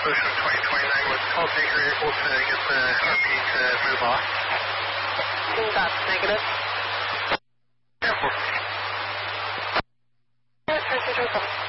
Ocean 2029 with call taker able to get the RP to move off. That's negative. Yeah, 4. Yeah, 327.